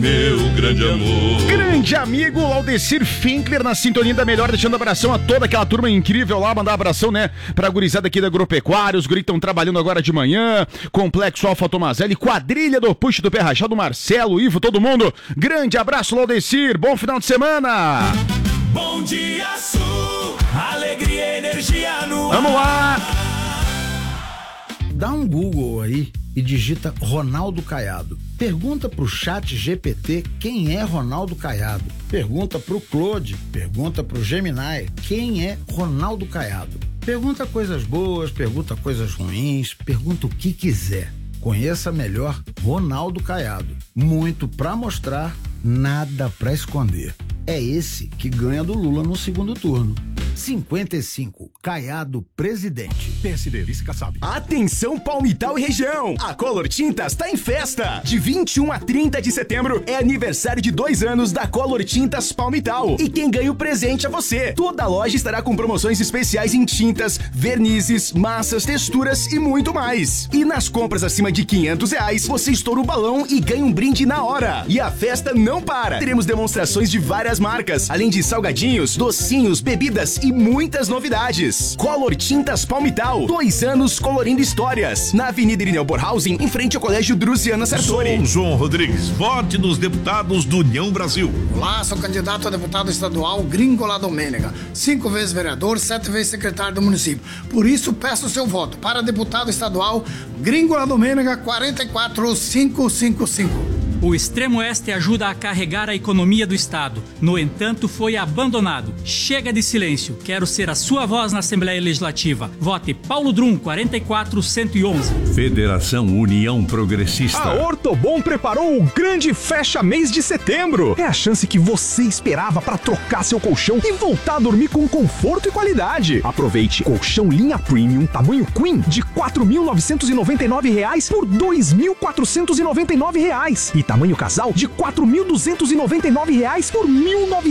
Meu grande amor. Grande amigo Laudecir Finkler na sintonia da melhor, deixando abração a toda aquela turma incrível lá, mandar abração, né, pra gurizada aqui da Agropecuária, os guris estão trabalhando agora de manhã, Complexo Alfa Tomazelli, quadrilha do Push do Pé Rachado, Marcelo, Ivo, todo mundo, grande abraço Laudecir, bom final de semana! Bom dia, Sul, alegria e energia no ar. Vamos lá! Dá um Google aí e digita Ronaldo Caiado. Pergunta pro chat GPT quem é Ronaldo Caiado. Pergunta pro Claude, pergunta pro Gemini quem é Ronaldo Caiado. Pergunta coisas boas, pergunta coisas ruins, pergunta o que quiser. Conheça melhor Ronaldo Caiado. Muito pra mostrar, nada pra esconder. É esse que ganha do Lula no segundo turno. 55, Caiado presidente. PSD, vice Kassab. Atenção Palmital e região, a Color Tintas tá em festa. De 21 a 30 de setembro é aniversário de 2 anos da Color Tintas Palmital. E quem ganha o presente é você. Toda a loja estará com promoções especiais em tintas, vernizes, massas, texturas e muito mais. E nas compras acima de R$500, você estoura o balão e ganha um brinde na hora. E a festa não para. Teremos demonstrações de várias marcas, além de salgadinhos, docinhos, bebidas e muitas novidades. Color Tintas Palmital, 2 anos colorindo histórias. Na Avenida Irineu Borhausen, em frente ao Colégio Drusiana Sartori. Sou João Rodrigues, vote nos deputados do União Brasil. Olá, sou candidato a deputado estadual Gringola Domênega. 5 vezes vereador, 7 vezes secretário do município. Por isso, peço o seu voto para deputado estadual Gringola Domênega 44555. O Extremo Oeste ajuda a carregar a economia do Estado. No entanto, foi abandonado. Chega de silêncio. Quero ser a sua voz na Assembleia Legislativa. Vote Paulo Drum, 44111. Federação União Progressista. A Ortobon preparou o grande fecha-mês de setembro. É a chance que você esperava para trocar seu colchão e voltar a dormir com conforto e qualidade. Aproveite colchão linha premium tamanho Queen de R$ 4.999 por R$ 2.499 e tamanho casal de R$ 4.299 por R$ 1.999.